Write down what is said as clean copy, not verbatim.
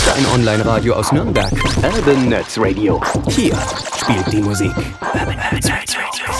Dein Online-Radio aus Nürnberg. Urban Nerds Radio. Hier spielt die Musik. Urban Nerds Radio.